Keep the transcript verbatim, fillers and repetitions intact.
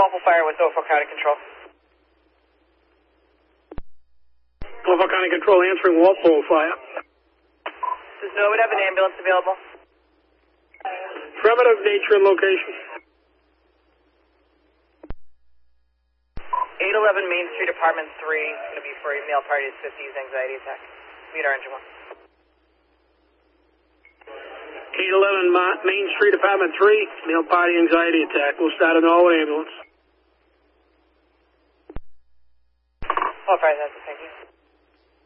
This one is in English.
Waffle Fire with Norfolk County Control. Norfolk County Control answering Walpole Fire. Does Norwood have an ambulance available? Affirmative, nature and location. eight eleven Main Street, Apartment three. It's going to be for a male party at fifties anxiety attack. Meet our engine one. eight eleven Main Street, Apartment three, male party anxiety attack. We'll start an all ambulance. Oh, sorry, that's